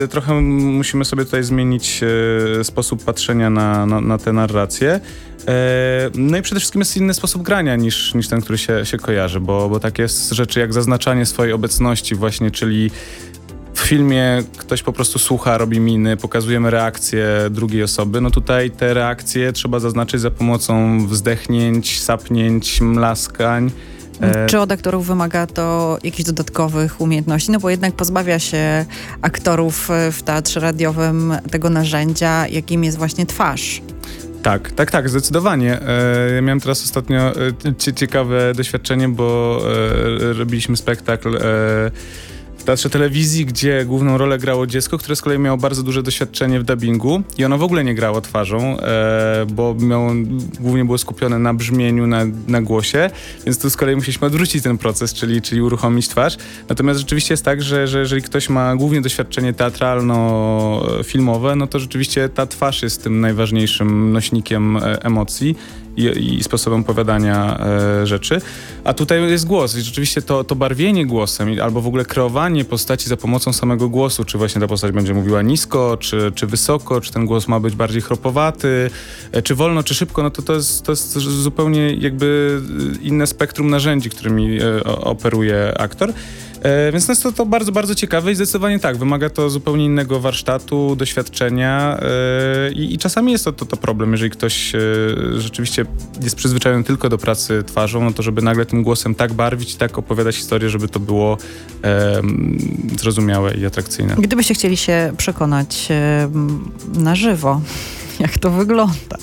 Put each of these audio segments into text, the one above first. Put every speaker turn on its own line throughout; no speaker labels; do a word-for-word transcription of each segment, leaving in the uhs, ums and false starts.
Trochę musimy sobie tutaj zmienić e, sposób patrzenia na, na, na tę narrację. E, no i przede wszystkim jest inny sposób grania niż, niż ten, który się, się kojarzy, bo, bo takie rzeczy jak zaznaczanie swojej obecności właśnie, czyli w filmie ktoś po prostu słucha, robi miny, pokazujemy reakcję drugiej osoby. No tutaj te reakcje trzeba zaznaczyć za pomocą wzdechnięć, sapnięć, mlaskań.
Czy od aktorów wymaga to jakichś dodatkowych umiejętności? No bo jednak pozbawia się aktorów w teatrze radiowym tego narzędzia, jakim jest właśnie twarz.
Tak, tak, tak, zdecydowanie. E, ja miałem teraz ostatnio e, ciekawe doświadczenie, bo e, robiliśmy spektakl e, w Teatrze Telewizji, gdzie główną rolę grało dziecko, które z kolei miało bardzo duże doświadczenie w dubbingu i ono w ogóle nie grało twarzą, e, bo miało, głównie było skupione na brzmieniu, na, na głosie, więc tu z kolei musieliśmy odwrócić ten proces, czyli, czyli uruchomić twarz. Natomiast rzeczywiście jest tak, że, że jeżeli ktoś ma głównie doświadczenie teatralno-filmowe, no to rzeczywiście ta twarz jest tym najważniejszym nośnikiem emocji i, i sposobem opowiadania e, rzeczy. A tutaj jest głos i rzeczywiście to, to barwienie głosem albo w ogóle kreowanie postaci za pomocą samego głosu, czy właśnie ta postać będzie mówiła nisko, czy, czy wysoko, czy ten głos ma być bardziej chropowaty, e, czy wolno, czy szybko, no to to jest, to jest zupełnie jakby inne spektrum narzędzi, którymi e, operuje aktor. E, więc jest to, to bardzo, bardzo ciekawe i zdecydowanie tak, wymaga to zupełnie innego warsztatu, doświadczenia e, i, i czasami jest to, to, to problem, jeżeli ktoś e, rzeczywiście jest przyzwyczajony tylko do pracy twarzą, no to żeby nagle tym głosem tak barwić, tak opowiadać historię, żeby to było e, zrozumiałe i atrakcyjne.
Gdybyście chcieli się przekonać e, na żywo, jak to wygląda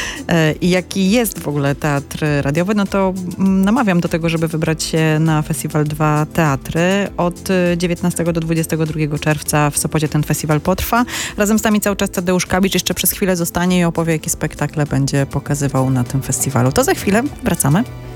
i jaki jest w ogóle teatr radiowy, no to namawiam do tego, żeby wybrać się na Festiwal Dwa Teatry. Od dziewiętnastego do dwudziestego drugiego czerwca w Sopocie ten festiwal potrwa. Razem z nami cały czas Tadeusz Kabicz jeszcze przez chwilę zostanie i opowie, jakie spektakle będzie pokazywał na tym festiwalu. To za chwilę wracamy.